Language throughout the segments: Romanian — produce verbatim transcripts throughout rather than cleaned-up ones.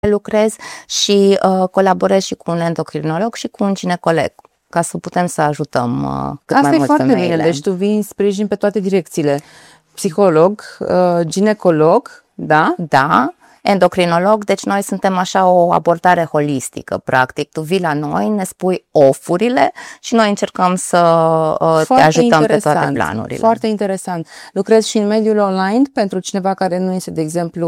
lucrez și uh, colaborez și cu un endocrinolog și cu un ginecolog, ca să putem să ajutăm uh, cât Asta mai e mult foarte femeile. bine, deci tu vii în sprijin pe toate direcțiile. Psiholog, uh, ginecolog, da? Da, endocrinolog, deci noi suntem așa o abordare holistică, practic. Tu vii la noi, ne spui ofurile și noi încercăm să uh, te ajutăm pe toate planurile. Foarte interesant. Lucrezi și în mediul online pentru cineva care nu este, de exemplu,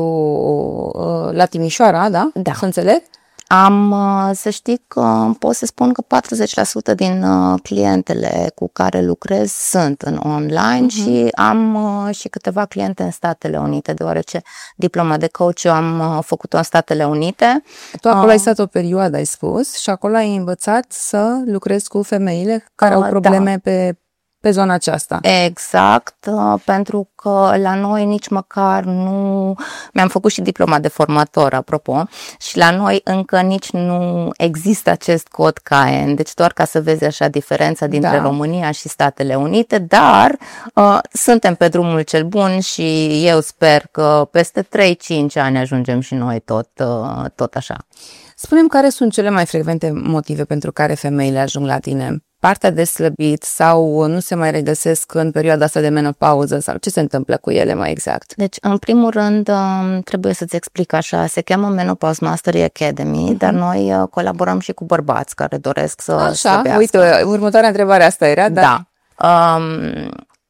uh, la Timișoara, da? Da. Să înțeleg? Am, să știi că pot să spun că patruzeci la sută din clientele cu care lucrez sunt în online, uh-huh. și am și câteva cliente în Statele Unite, deoarece diploma de coach eu am făcut-o în Statele Unite. Tu acolo uh, ai stat o perioadă, ai spus, și acolo ai învățat să lucrezi cu femeile care uh, au probleme da. pe pe zona aceasta. Exact, pentru că la noi nici măcar nu... Mi-am făcut și diploma de formator, apropo, și la noi încă nici nu există acest cod C A E N, deci doar ca să vezi așa diferența dintre da. România și Statele Unite, dar uh, suntem pe drumul cel bun și eu sper că peste trei cinci ani ajungem și noi tot, uh, tot așa. Spune-mi care sunt cele mai frecvente motive pentru care femeile ajung la tine? Partea de slăbit sau nu se mai regăsesc în perioada asta de menopauză sau ce se întâmplă cu ele mai exact? Deci, în primul rând, trebuie să-ți explic așa, se cheamă Menopause Mastery Academy, uh-huh. dar noi colaborăm și cu bărbați care doresc să Așa, slăbească. Uite, următoarea întrebare asta era, dar... Da. Um,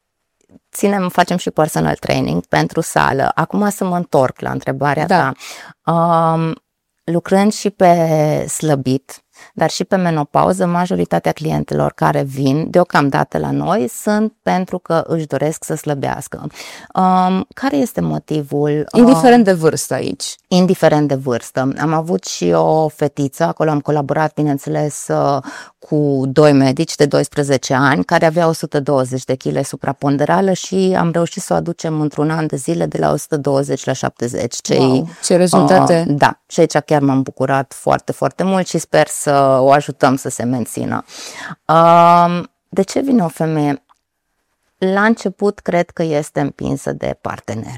ținem, facem și personal training pentru sală. Acum să mă întorc la întrebarea da. ta. Um, lucrând și pe slăbit, dar și pe menopauză, majoritatea clientelor care vin deocamdată la noi sunt pentru că își doresc să slăbească. Um, care este motivul? Indiferent de vârstă aici. Indiferent de vârstă. Am avut și o fetiță, acolo am colaborat, bineînțeles, cu doi medici de doisprezece ani care avea o sută douăzeci de kilograme supraponderală și am reușit să o aducem într-un an de zile de la o sută douăzeci la șaptezeci. Cei, wow, ce rezultate! Uh, da, și aici chiar m-am bucurat foarte, foarte mult și sper să o ajutăm să se mențină. Uh, de ce vine o femeie? La început cred că este împinsă de partener.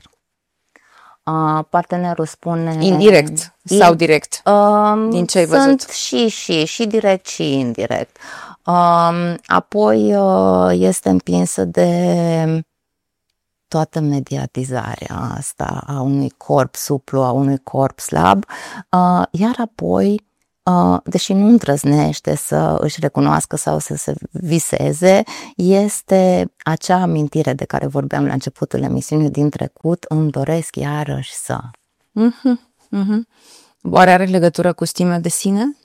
Uh, partenerul spune... Indirect sau direct? Uh, Din ce ai văzut? Sunt și, și, și direct și indirect. Uh, apoi uh, este împinsă de toată mediatizarea asta a unui corp suplu, a unui corp slab, uh, iar apoi Uh, deși nu îndrăznește să își recunoască sau să se viseze, este acea amintire de care vorbeam la începutul emisiunii din trecut, îmi doresc iarăși să. Uh-huh, uh-huh. Oare are legătură cu stima de sine?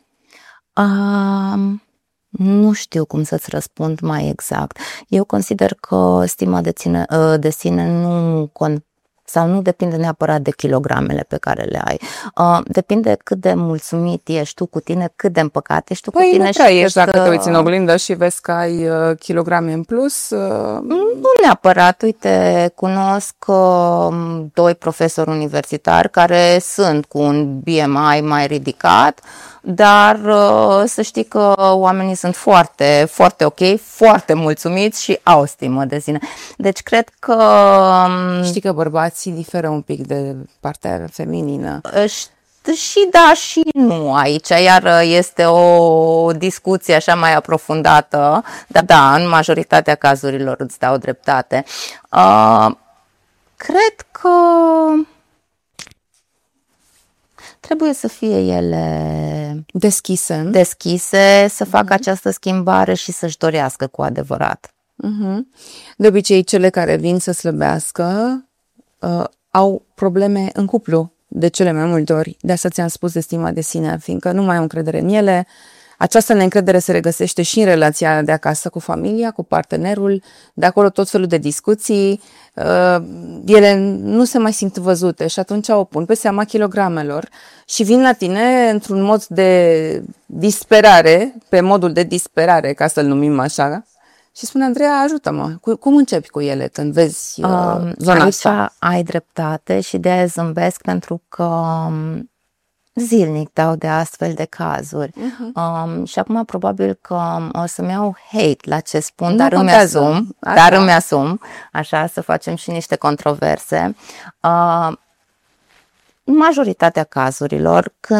Uh, nu știu cum să-ți răspund mai exact. Eu consider că stima de, ține, de sine nu contează sau nu depinde neapărat de kilogramele pe care le ai. Uh, depinde cât de mulțumit ești tu cu tine, cât de împăcat ești tu păi cu tine. Nu prea ești dacă că... te uiți în oglindă și vezi că ai uh, kilograme în plus. Uh... Nu neapărat. Uite, cunosc uh, doi profesori universitari care sunt cu un B M I mai ridicat, dar uh, să știi că oamenii sunt foarte, foarte ok, foarte mulțumiți și au stimă de sine. Deci cred că... Um, Știi că bărbații diferă un pic de partea feminină. Și da și nu aici, iar este o discuție așa mai aprofundată, dar da, în majoritatea cazurilor îți dau dreptate. Uh, cred că trebuie să fie ele deschise, deschise să facă uh-huh. această schimbare și să-și dorească cu adevărat. Uh-huh. De obicei, cele care vin să slăbească uh, au probleme în cuplu de cele mai multe ori. De asta ți-am spus de stima de sine, fiindcă nu mai au încredere în ele. Această neîncredere se regăsește și în relația de acasă cu familia, cu partenerul, de acolo tot felul de discuții. Uh, ele nu se mai simt văzute și atunci o pun pe seama kilogramelor și vin la tine într-un mod de disperare, pe modul de disperare, ca să-l numim așa, și spune: Andreea, ajută-mă, cum începi cu ele când vezi uh, um, zona aici asta? Ai dreptate și de-aia zâmbesc, pentru că zilnic dau de astfel de cazuri. Uh-huh. Um, și acum probabil că o să-mi iau hate la ce spun, nu dar îmi asum, dar îmi asum, așa, să facem și niște controverse. Uh, majoritatea cazurilor, când